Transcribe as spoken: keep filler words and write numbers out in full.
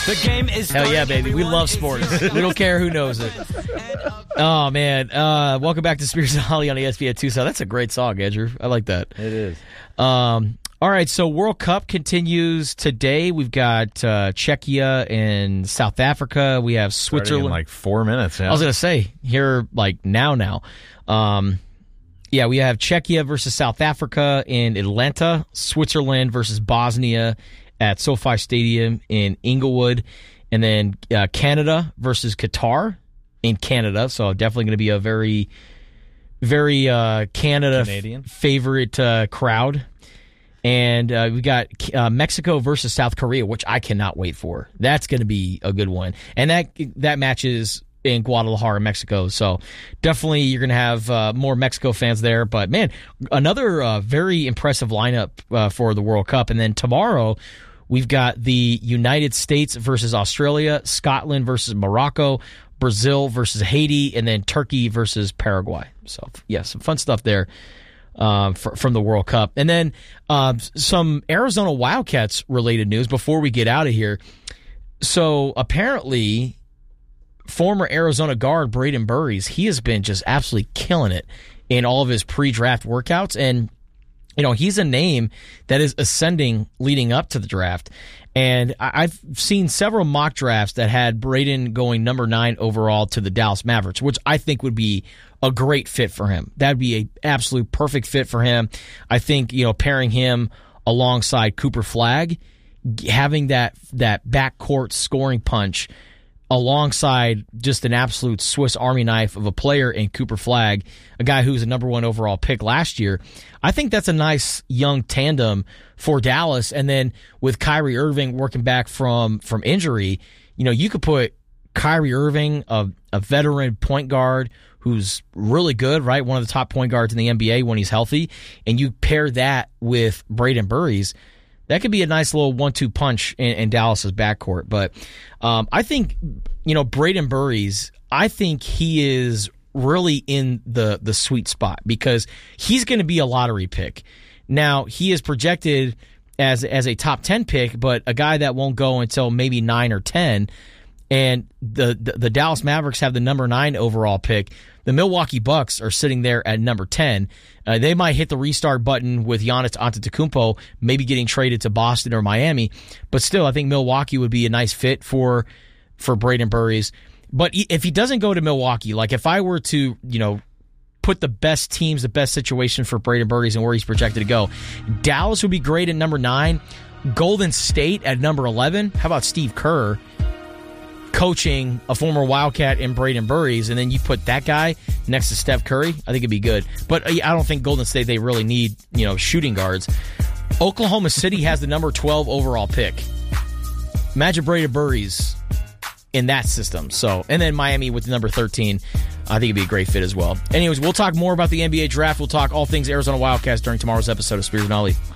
The game is Hell yeah, baby. We love sports. We don't care who knows it. Oh, man. Uh, welcome back to Spears and Holly on E S P N Tucson. That's a great song, Andrew. I like that. It is. Um, all right, so World Cup continues today. We've got uh, Czechia and South Africa. We have Starting Switzerland. in like four minutes. Yeah. I was going to say, here, like, now, now. Um, yeah, we have Czechia versus South Africa in Atlanta, Switzerland versus Bosnia at SoFi Stadium in Inglewood, and then uh, Canada versus Qatar in Canada. So definitely going to be a very, very uh, Canada Canadian. f- favorite uh, crowd. And uh, we got uh, Mexico versus South Korea, which I cannot wait for. That's going to be a good one. And that that match is in Guadalajara, Mexico. So definitely you're going to have uh, more Mexico fans there. But, man, another uh, very impressive lineup uh, for the World Cup. And then tomorrow we've got the United States versus Australia, Scotland versus Morocco, Brazil versus Haiti, and then Turkey versus Paraguay. So, yeah, some fun stuff there. Um, for, from the World Cup. And then um, some Arizona Wildcats related news before we get out of here. So apparently, former Arizona guard Braden Burries, he has been just absolutely killing it in all of his pre-draft workouts. And, you know, he's a name that is ascending leading up to the draft. And I've seen several mock drafts that had Braden going number nine overall to the Dallas Mavericks, which I think would be a great fit for him. That'd be an absolute perfect fit for him. I think, you know, pairing him alongside Cooper Flagg, having that that backcourt scoring punch alongside just an absolute Swiss Army knife of a player in Cooper Flagg, a guy who was a number one overall pick last year. I think that's a nice young tandem for Dallas. And then with Kyrie Irving working back from from injury, you know, you could put Kyrie Irving, a, a veteran point guard who's really good, right? One of the top point guards in the N B A when he's healthy, and you pair that with Braden Burries, that could be a nice little one two punch in, in Dallas's backcourt. But um, I think, you know, Braden Burries, I think he is really in the, the sweet spot because he's going to be a lottery pick. Now, he is projected as, as a top ten pick, but a guy that won't go until maybe nine or ten. And the, the, the Dallas Mavericks have the number nine overall pick. The Milwaukee Bucks are sitting there at number ten. Uh, they might hit the restart button with Giannis Antetokounmpo, maybe getting traded to Boston or Miami. But still, I think Milwaukee would be a nice fit for for Braden Burries. But if he doesn't go to Milwaukee, like if I were to, you know, put the best teams, the best situation for Braden Burries and where he's projected to go, Dallas would be great at number nine. Golden State at number eleven. How about Steve Kerr coaching a former Wildcat in Braden Burries, and then you put that guy next to Steph Curry? I think it'd be good. But I don't think Golden State, they really need, you know, shooting guards. Oklahoma City has the number twelve overall pick. Imagine Braden Burries in that system. So, and then Miami with the number thirteen. I think it'd be a great fit as well. Anyways, we'll talk more about the N B A draft. We'll talk all things Arizona Wildcats during tomorrow's episode of Spears and Ollie.